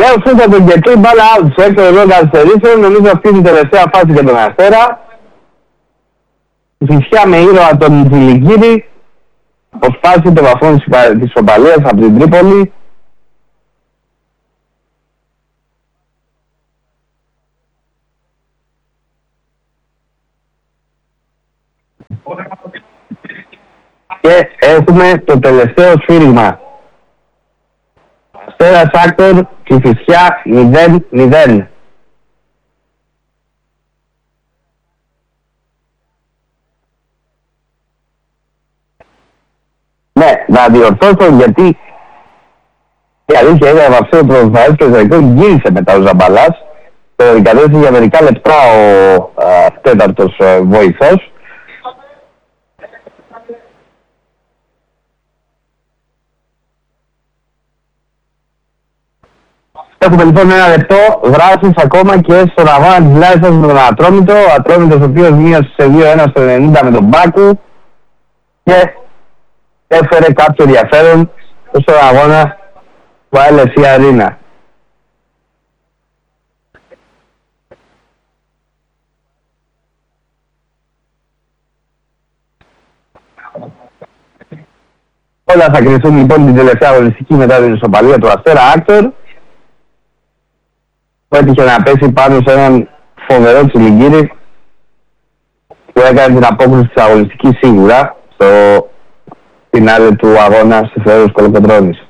Έσουσα τον Κετρή, μπάλα out στο έκτο εδώ καθυστερήσεων. Νομίζω αυτή είναι η τελευταία φάση για τον Αστέρα. Η Κηφισιά με ήρωα τον Τζιλιγκύρη. Αποσπάσει το βαθμό της Οπαλίας από την Τρίπολη. Και έχουμε το τελευταίο σφύριγμα. Αστέρας Άκτορ, Κηφισιά 0-0. Ναι, να διορθώσω γιατί η αλήθεια είναι ότι αυτό το πρωτοφανές και γύρισε μετά ο Ζαμπαλάς. Το δικαδέστηκε για μερικά λεπτά ο τέταρτος βοηθός. Έχουμε λοιπόν ένα λεπτό δράσεις ακόμα και στον αγώνα της Λάρισας με τον Ατρόμητο. Ο Ατρόμητος ο οποίος μείωσε σε 2-1 στο 90 με τον Μπάκου και έφερε κάποιο ενδιαφέρον στον αγώνα του LFC Arena. Όλα θα κρυθούν λοιπόν την τελευταία αγωνιστική μετά την ισοπαλία του Αστέρα Άκτορ, που έτυχε να πέσει πάνω σε έναν φοβερό Τσιλιγκύρη που έκανε την απόκριση της αγωνιστικής σίγουρα στο φινάλε του αγώνα στη Φεραίους Κολοκοντρώνης.